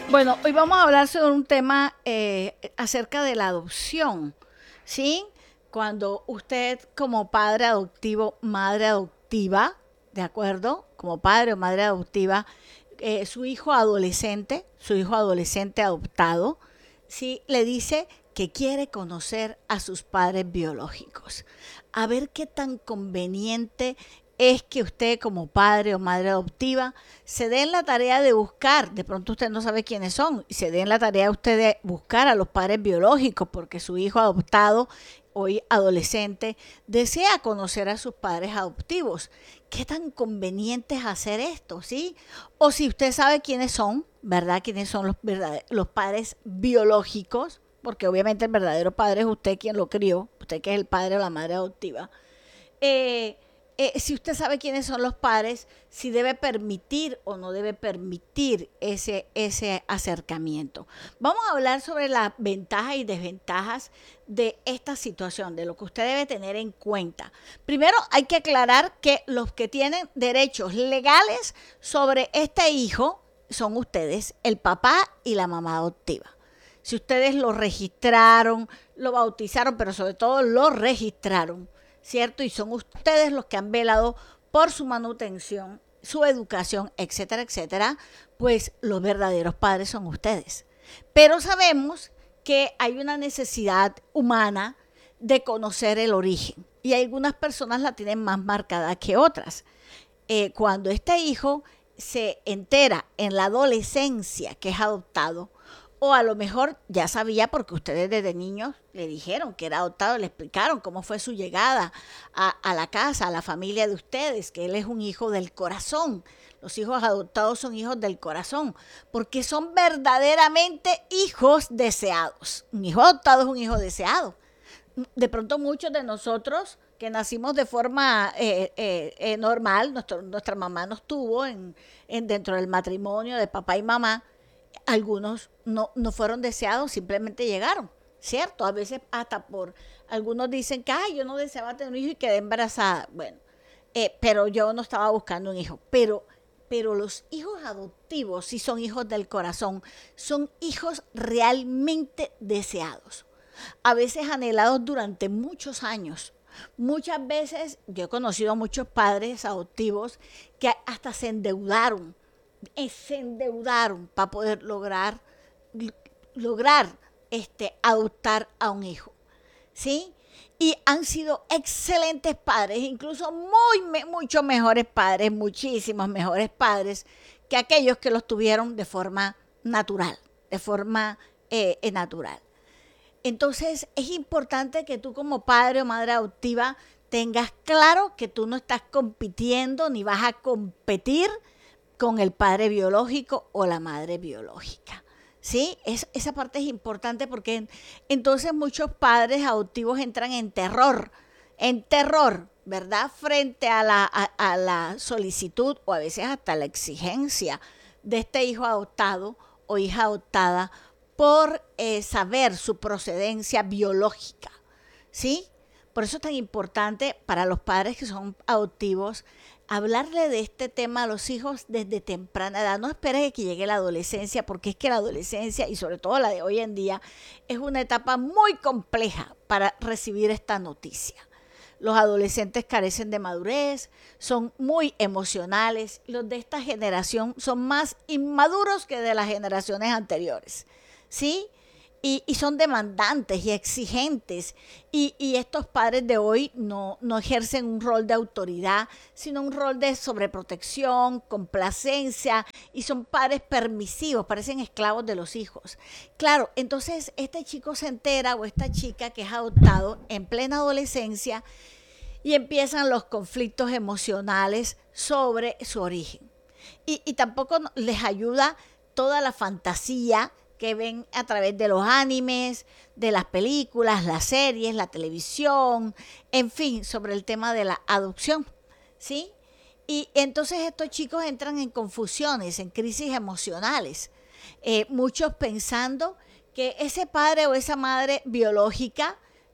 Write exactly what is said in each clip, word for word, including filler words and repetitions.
Bueno, hoy vamos a hablar sobre un tema eh, acerca de la adopción, ¿sí? Cuando usted como padre adoptivo, madre adoptiva, ¿de acuerdo? Como padre o madre adoptiva, eh, su hijo adolescente, su hijo adolescente adoptado, ¿sí? Le dice que quiere conocer a sus padres biológicos, a ver qué tan conveniente es que usted como padre o madre adoptiva se den la tarea de buscar, de pronto usted no sabe quiénes son, y se den la tarea usted de buscar a los padres biológicos porque su hijo adoptado, hoy adolescente, desea conocer a sus padres adoptivos. ¿Qué tan conveniente es hacer esto, sí? O si usted sabe quiénes son, ¿verdad? ¿Quiénes son los, los padres biológicos? Porque obviamente el verdadero padre es usted quien lo crió, usted que es el padre o la madre adoptiva. Eh, eh, si usted sabe quiénes son los padres, si debe permitir o no debe permitir ese, ese acercamiento. Vamos a hablar sobre las ventajas y desventajas de esta situación, de lo que usted debe tener en cuenta. Primero hay que aclarar que los que tienen derechos legales sobre este hijo son ustedes, el papá y la mamá adoptiva. Si ustedes lo registraron, lo bautizaron, pero sobre todo lo registraron, ¿cierto? Y son ustedes los que han velado por su manutención, su educación, etcétera, etcétera, pues los verdaderos padres son ustedes. Pero sabemos que hay una necesidad humana de conocer el origen y algunas personas la tienen más marcada que otras. Eh, cuando este hijo se entera en la adolescencia que es adoptado, o a lo mejor ya sabía porque ustedes desde niños le dijeron que era adoptado, le explicaron cómo fue su llegada a, a la casa, a la familia de ustedes, que él es un hijo del corazón. Los hijos adoptados son hijos del corazón, porque son verdaderamente hijos deseados. Un hijo adoptado es un hijo deseado. De pronto muchos de nosotros que nacimos de forma eh, eh, eh, normal, nuestro, nuestra mamá nos tuvo en, en, dentro del matrimonio de papá y mamá, algunos no, no fueron deseados, simplemente llegaron, ¿cierto? A veces hasta por, algunos dicen que, ay, yo no deseaba tener un hijo y quedé embarazada. Bueno, eh, pero yo no estaba buscando un hijo. Pero, pero los hijos adoptivos, si son hijos del corazón, son hijos realmente deseados. A veces anhelados durante muchos años. Muchas veces yo he conocido a muchos padres adoptivos que hasta se endeudaron se endeudaron para poder lograr lograr este adoptar a un hijo, ¿sí? Y han sido excelentes padres, incluso muy mucho mejores padres, muchísimos mejores padres que aquellos que los tuvieron de forma natural, de forma eh, natural. Entonces es importante que tú como padre o madre adoptiva tengas claro que tú no estás compitiendo ni vas a competir con el padre biológico o la madre biológica. ¿Sí? Es, esa parte es importante porque entonces muchos padres adoptivos entran en terror, en terror, ¿verdad? Frente a la, a, a la solicitud o a veces hasta la exigencia de este hijo adoptado o hija adoptada por eh, saber su procedencia biológica, ¿sí? Por eso es tan importante para los padres que son adoptivos hablarle de este tema a los hijos desde temprana edad. No esperes que llegue la adolescencia, porque es que la adolescencia, y sobre todo la de hoy en día, es una etapa muy compleja para recibir esta noticia. Los adolescentes carecen de madurez, son muy emocionales. Los de esta generación son más inmaduros que de las generaciones anteriores, ¿sí? Y, y son demandantes y exigentes. Y, y estos padres de hoy no, no ejercen un rol de autoridad, sino un rol de sobreprotección, complacencia, y son padres permisivos, parecen esclavos de los hijos. Claro, entonces este chico se entera o esta chica que es adoptado en plena adolescencia y empiezan los conflictos emocionales sobre su origen. Y, y tampoco les ayuda toda la fantasía que ven a través de los animes, de las películas, las series, la televisión, en fin, sobre el tema de la adopción, ¿sí? Y entonces estos chicos entran en confusiones, en crisis emocionales, eh, muchos pensando que ese padre o esa madre biológica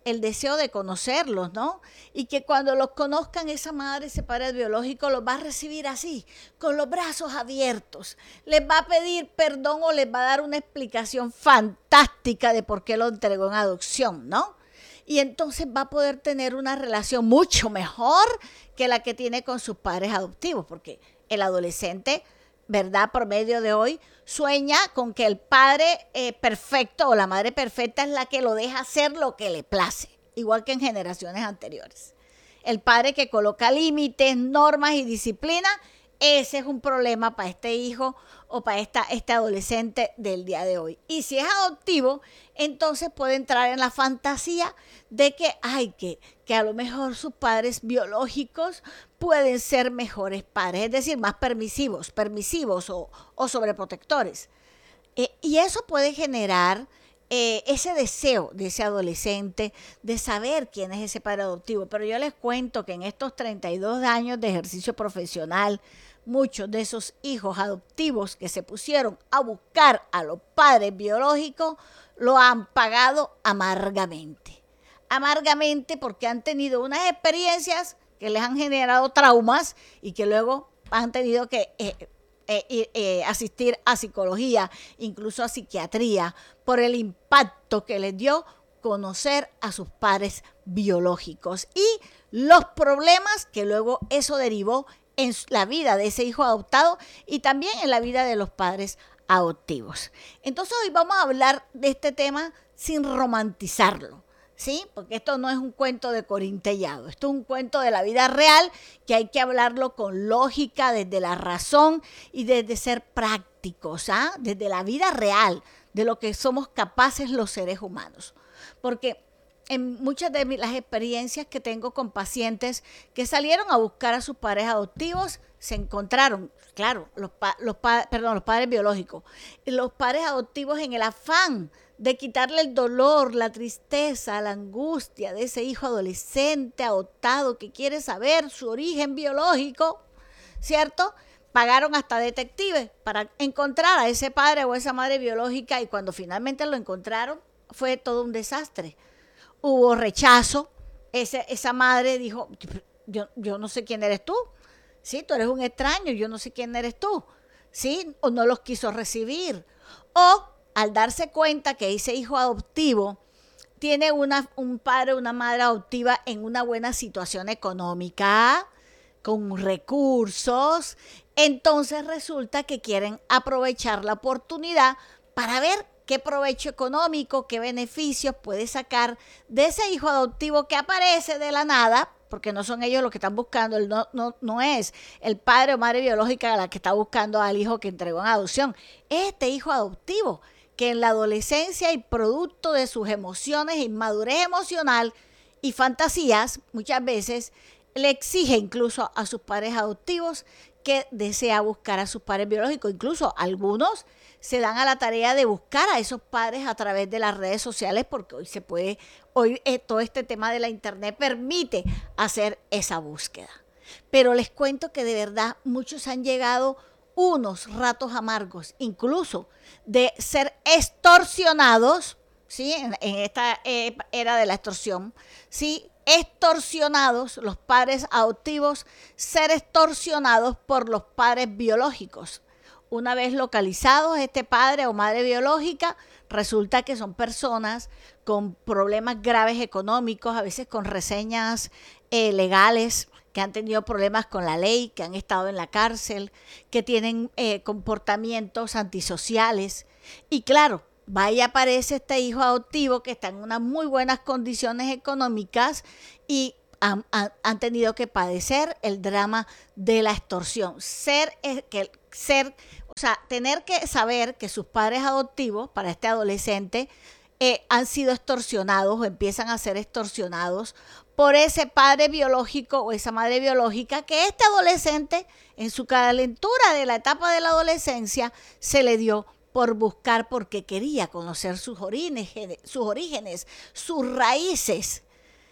el deseo de conocerlos, ¿no? Y que cuando los conozcan, esa madre, ese padre biológico los va a recibir así, con los brazos abiertos. Les va a pedir perdón o les va a dar una explicación fantástica de por qué lo entregó en adopción, ¿no? Y entonces va a poder tener una relación mucho mejor que la que tiene con sus padres adoptivos, porque el adolescente, ¿verdad? Por medio de hoy, sueña con que el padre eh, perfecto o la madre perfecta es la que lo deja hacer lo que le place, igual que en generaciones anteriores. El padre que coloca límites, normas y disciplina, ese es un problema para este hijo o para esta, este adolescente del día de hoy. Y si es adoptivo, entonces puede entrar en la fantasía de que, ay, que, que a lo mejor sus padres biológicos pueden ser mejores padres, es decir, más permisivos, permisivos o, o sobreprotectores. Eh, y eso puede generar eh, ese deseo de ese adolescente de saber quién es ese padre adoptivo. Pero yo les cuento que en estos treinta y dos años de ejercicio profesional, muchos de esos hijos adoptivos que se pusieron a buscar a los padres biológicos lo han pagado amargamente. Amargamente porque han tenido unas experiencias que les han generado traumas y que luego han tenido que eh, eh, eh, asistir a psicología, incluso a psiquiatría, por el impacto que les dio conocer a sus padres biológicos y los problemas que luego eso derivó en la vida de ese hijo adoptado y también en la vida de los padres adoptivos. Entonces hoy vamos a hablar de este tema sin romantizarlo, ¿sí? Porque esto no es un cuento de corintellado, esto es un cuento de la vida real que hay que hablarlo con lógica, desde la razón y desde ser prácticos, ¿ah? Desde la vida real, de lo que somos capaces los seres humanos. Porque en muchas de las experiencias que tengo con pacientes que salieron a buscar a sus padres adoptivos, se encontraron, claro, los, pa los, pa perdón, los padres biológicos, los padres adoptivos en el afán de quitarle el dolor, la tristeza, la angustia de ese hijo adolescente adoptado que quiere saber su origen biológico, ¿cierto? Pagaron hasta detectives para encontrar a ese padre o esa madre biológica y cuando finalmente lo encontraron fue todo un desastre. Hubo rechazo, ese, esa madre dijo, yo, yo no sé quién eres tú, ¿sí? Tú eres un extraño, yo no sé quién eres tú, ¿sí? O no los quiso recibir. O al darse cuenta que ese hijo adoptivo tiene una, un padre o una madre adoptiva en una buena situación económica, con recursos, entonces resulta que quieren aprovechar la oportunidad para ver qué provecho económico, qué beneficios puede sacar de ese hijo adoptivo que aparece de la nada, porque no son ellos los que están buscando, no, no, no es el padre o madre biológica la que está buscando al hijo que entregó en adopción, es este hijo adoptivo que en la adolescencia y producto de sus emociones, inmadurez emocional y fantasías, muchas veces le exige incluso a sus padres adoptivos que desea buscar a sus padres biológicos. Incluso algunos se dan a la tarea de buscar a esos padres a través de las redes sociales porque hoy se puede, hoy eh, todo este tema de la internet permite hacer esa búsqueda. Pero les cuento que de verdad muchos han llegado unos ratos amargos, incluso de ser extorsionados, ¿sí? En, en esta eh, era de la extorsión, ¿sí? Extorsionados, los padres adoptivos, ser extorsionados por los padres biológicos. Una vez localizados este padre o madre biológica, resulta que son personas con problemas graves económicos, a veces con reseñas eh, legales, que han tenido problemas con la ley, que han estado en la cárcel, que tienen eh, comportamientos antisociales. Y claro, vaya aparece este hijo adoptivo que está en unas muy buenas condiciones económicas y han, han, han tenido que padecer el drama de la extorsión. Ser, eh, que, ser, o sea, tener que saber que sus padres adoptivos para este adolescente eh, han sido extorsionados o empiezan a ser extorsionados por ese padre biológico o esa madre biológica que este adolescente en su calentura de la etapa de la adolescencia se le dio por buscar porque quería conocer sus orígenes, sus orígenes, sus raíces,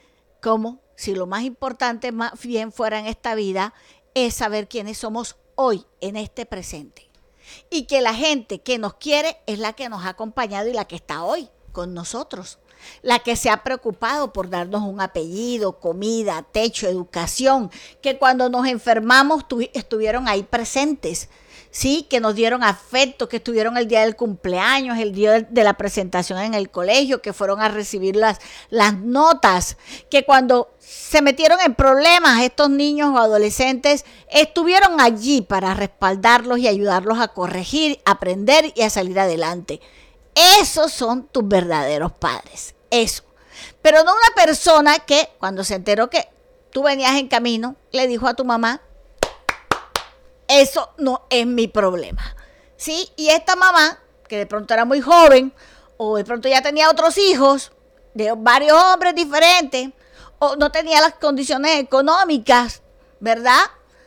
como si lo más importante más bien fuera en esta vida es saber quiénes somos hoy en este presente y que la gente que nos quiere es la que nos ha acompañado y la que está hoy con nosotros. la que se ha preocupado por darnos un apellido, comida, techo, educación, que cuando nos enfermamos estuvieron ahí presentes, ¿sí? Que nos dieron afecto, que estuvieron el día del cumpleaños, el día de la presentación en el colegio, que fueron a recibir las, las notas, que cuando se metieron en problemas estos niños o adolescentes, estuvieron allí para respaldarlos y ayudarlos a corregir, aprender y a salir adelante. Esos son tus verdaderos padres, eso. Pero no una persona que cuando se enteró que tú venías en camino, le dijo a tu mamá, eso no es mi problema, ¿sí? Y esta mamá, que de pronto era muy joven, o de pronto ya tenía otros hijos, de varios hombres diferentes, o no tenía las condiciones económicas, ¿verdad?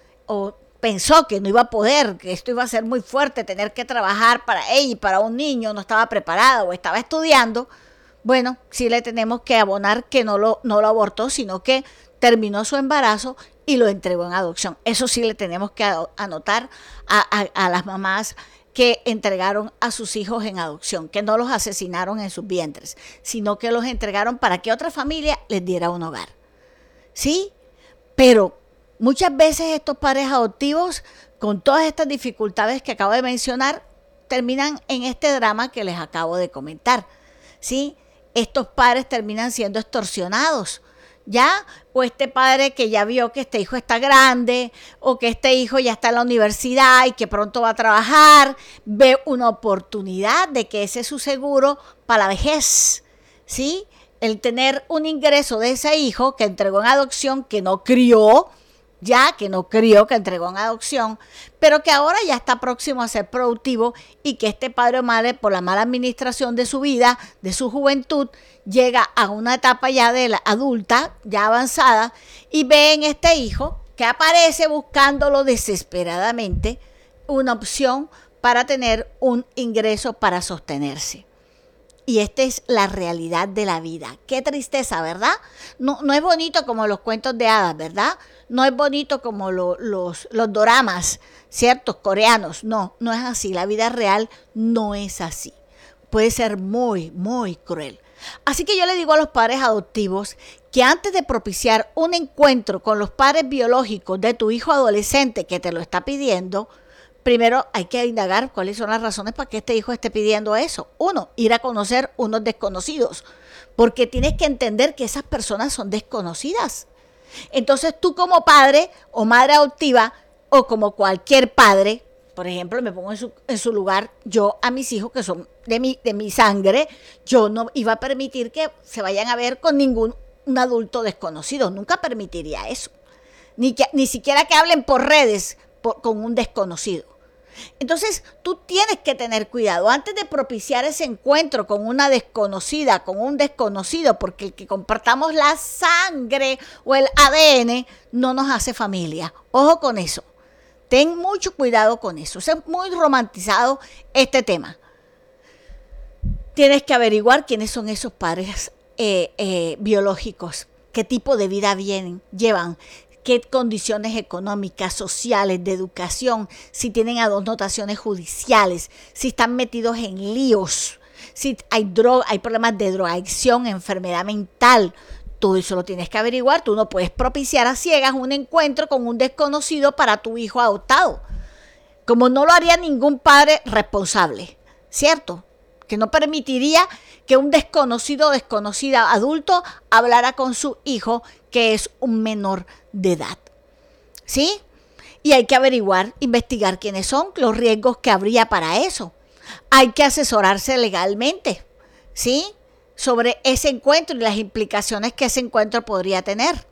O pensó que no iba a poder, que esto iba a ser muy fuerte, tener que trabajar para ella y para un niño, no estaba preparada o estaba estudiando. Bueno, sí le tenemos que abonar que no lo, no lo abortó, sino que terminó su embarazo y lo entregó en adopción. Eso sí le tenemos que anotar a, a, a las mamás que entregaron a sus hijos en adopción, que no los asesinaron en sus vientres, sino que los entregaron para que otra familia les diera un hogar. ¿Sí? Pero muchas veces estos padres adoptivos, con todas estas dificultades que acabo de mencionar, terminan en este drama que les acabo de comentar. ¿Sí? Estos padres terminan siendo extorsionados, ¿ya? O este padre que ya vio que este hijo está grande, o que este hijo ya está en la universidad y que pronto va a trabajar, ve una oportunidad de que ese es su seguro para la vejez, ¿sí? El tener un ingreso de ese hijo que entregó en adopción, que no crió, ya que no crió, que entregó en adopción, pero que ahora ya está próximo a ser productivo y que este padre o madre, por la mala administración de su vida, de su juventud, llega a una etapa ya de la adulta, ya avanzada, y ve en este hijo que aparece buscándolo desesperadamente una opción para tener un ingreso para sostenerse. Y esta es la realidad de la vida. Qué tristeza, ¿verdad? No, no es bonito como los cuentos de hadas, ¿verdad? No es bonito como lo, los, los doramas, ¿cierto? Coreanos. No, no es así. La vida real no es así. Puede ser muy, muy cruel. Así que yo le digo a los padres adoptivos que antes de propiciar un encuentro con los padres biológicos de tu hijo adolescente que te lo está pidiendo, primero hay que indagar cuáles son las razones para que este hijo esté pidiendo eso. Uno, ir a conocer unos desconocidos, porque tienes que entender que esas personas son desconocidas. Entonces tú como padre o madre adoptiva, o como cualquier padre, por ejemplo, me pongo en su, en su lugar, yo a mis hijos que son de mi, de mi sangre, yo no iba a permitir que se vayan a ver con ningún un adulto desconocido, nunca permitiría eso. Ni, que, ni siquiera que hablen por redes por, con un desconocido. Entonces, tú tienes que tener cuidado antes de propiciar ese encuentro con una desconocida, con un desconocido, porque el que compartamos la sangre o el A D N no nos hace familia. Ojo con eso. Ten mucho cuidado con eso. Es muy romantizado este tema. Tienes que averiguar quiénes son esos padres eh, eh, biológicos, qué tipo de vida vienen, llevan, qué condiciones económicas, sociales, de educación, si tienen anotaciones judiciales, si están metidos en líos, si hay droga, hay problemas de drogadicción, enfermedad mental. Todo eso lo tienes que averiguar. Tú no puedes propiciar a ciegas un encuentro con un desconocido para tu hijo adoptado, como no lo haría ningún padre responsable, ¿cierto? Que no permitiría que un desconocido o desconocida adulto hablara con su hijo que es un menor de edad, ¿sí? Y hay que averiguar, investigar quiénes son, los riesgos que habría para eso. Hay que asesorarse legalmente, ¿sí? Sobre ese encuentro y las implicaciones que ese encuentro podría tener.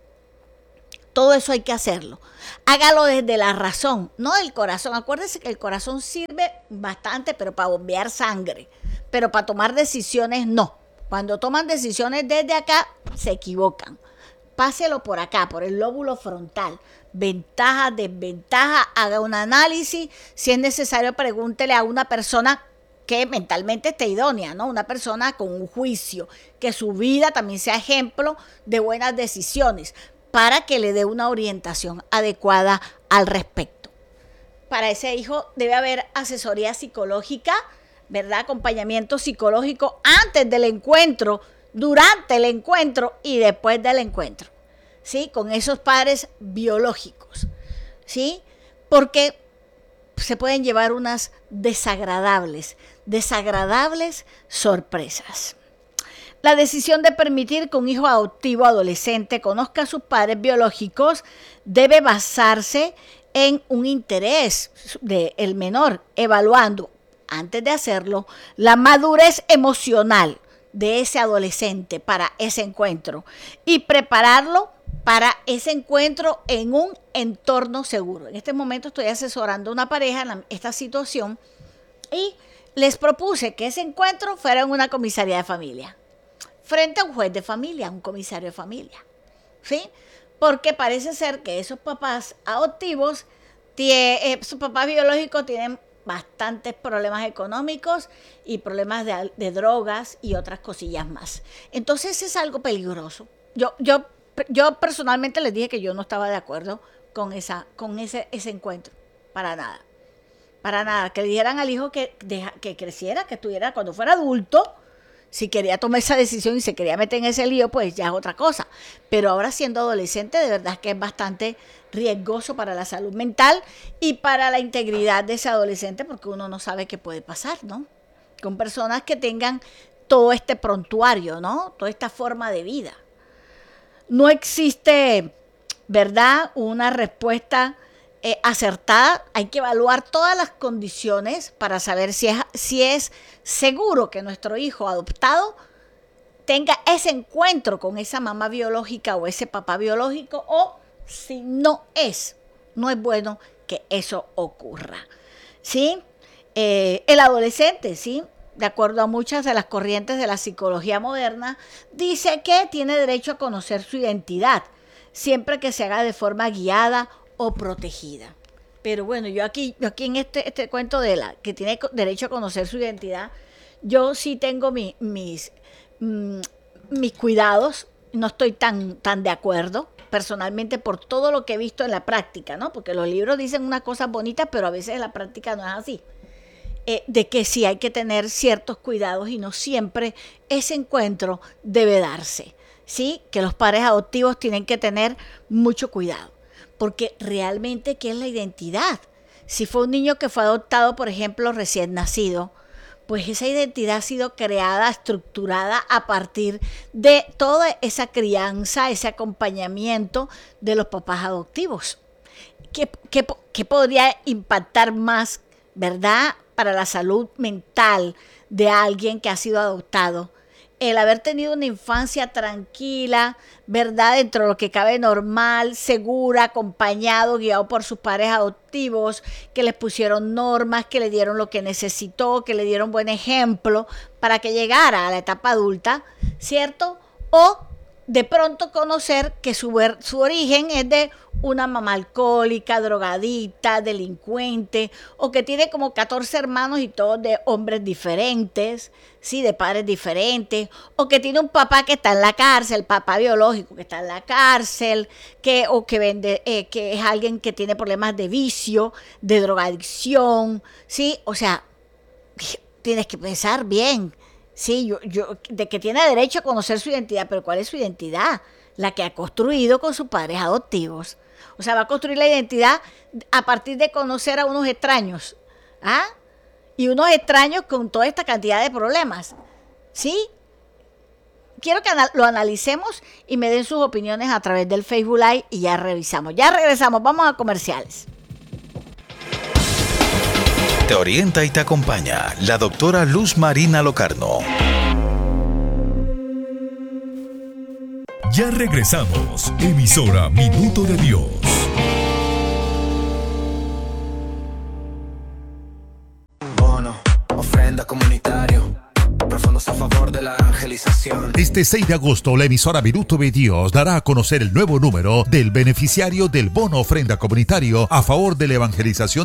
Todo eso hay que hacerlo. Hágalo desde la razón, no del corazón. Acuérdense que el corazón sirve bastante, pero para bombear sangre. Pero para tomar decisiones, no. Cuando toman decisiones desde acá, se equivocan. Páselo por acá, por el lóbulo frontal. Ventaja, desventaja, haga un análisis. Si es necesario, pregúntele a una persona que mentalmente esté idónea, ¿no? Una persona con un juicio, que su vida también sea ejemplo de buenas decisiones, para que le dé una orientación adecuada al respecto. Para ese hijo debe haber asesoría psicológica, ¿verdad? Acompañamiento psicológico antes del encuentro, durante el encuentro y después del encuentro, ¿sí? Con esos padres biológicos, ¿sí? Porque se pueden llevar unas desagradables, desagradables sorpresas. La decisión de permitir que un hijo adoptivo adolescente conozca a sus padres biológicos debe basarse en un interés del menor, evaluando, antes de hacerlo, la madurez emocional de ese adolescente para ese encuentro y prepararlo para ese encuentro en un entorno seguro. En este momento estoy asesorando a una pareja en esta situación y les propuse que ese encuentro fuera en una comisaría de familia, frente a un juez de familia, un comisario de familia, ¿sí? Porque parece ser que esos papás adoptivos, tie, eh, sus papás biológicos tienen bastantes problemas económicos y problemas de, de drogas y otras cosillas más. Entonces es algo peligroso. Yo, yo, yo personalmente les dije que yo no estaba de acuerdo con, esa, con ese, ese encuentro, para nada. Para nada, que le dieran al hijo que, deja, que creciera, que estuviera, cuando fuera adulto, si quería tomar esa decisión y se quería meter en ese lío, pues ya es otra cosa. Pero ahora siendo adolescente, de verdad que es bastante riesgoso para la salud mental y para la integridad de ese adolescente, porque uno no sabe qué puede pasar, ¿no? Con personas que tengan todo este prontuario, ¿no? Toda esta forma de vida. No existe, ¿verdad?, una respuesta eh, acertada. Hay que evaluar todas las condiciones para saber si es, si es seguro que nuestro hijo adoptado tenga ese encuentro con esa mamá biológica o ese papá biológico, o si no es, no es bueno que eso ocurra, ¿sí? Eh, el adolescente, ¿sí?, de acuerdo a muchas de las corrientes de la psicología moderna, dice que tiene derecho a conocer su identidad, siempre que se haga de forma guiada o protegida. Pero bueno, yo aquí, yo aquí en este, este cuento de la que tiene derecho a conocer su identidad, yo sí tengo mi, mis, mm, mis cuidados, no estoy tan, tan de acuerdo personalmente por todo lo que he visto en la práctica, ¿no? Porque los libros dicen unas cosas bonitas, pero a veces en la práctica no es así. Eh, de que sí hay que tener ciertos cuidados y no siempre ese encuentro debe darse, ¿sí? Que los padres adoptivos tienen que tener mucho cuidado, porque realmente, ¿qué es la identidad? Si fue un niño que fue adoptado, por ejemplo, recién nacido, pues esa identidad ha sido creada, estructurada a partir de toda esa crianza, ese acompañamiento de los papás adoptivos. ¿Qué, qué, qué podría impactar más, verdad, para la salud mental de alguien que ha sido adoptado? El haber tenido una infancia tranquila, ¿verdad?, dentro de lo que cabe normal, segura, acompañado, guiado por sus padres adoptivos, que les pusieron normas, que le dieron lo que necesitó, que le dieron buen ejemplo para que llegara a la etapa adulta, ¿cierto? O de pronto conocer que su, ver, su origen es de una mamá alcohólica, drogadicta, delincuente, o que tiene como catorce hermanos y todos de hombres diferentes, sí, de padres diferentes, o que tiene un papá que está en la cárcel, papá biológico que está en la cárcel, que, o que vende, eh, que es alguien que tiene problemas de vicio, de drogadicción, sí, o sea, tienes que pensar bien. Sí, yo, yo, de que tiene derecho a conocer su identidad, pero ¿cuál es su identidad? La que ha construido con sus padres adoptivos. O sea, va a construir la identidad a partir de conocer a unos extraños, ¿ah? Y unos extraños con toda esta cantidad de problemas, ¿sí? Quiero que anal- lo analicemos y me den sus opiniones a través del Facebook Live y ya revisamos. Ya regresamos, vamos a comerciales. Te orienta y te acompaña la doctora Luz Marina Locarno. Ya regresamos, emisora Minuto de Dios. Bono, ofrenda comunitario, profundos a favor de la evangelización. Este seis de agosto, la emisora Minuto de Dios dará a conocer el nuevo número del beneficiario del bono ofrenda comunitario a favor de la evangelización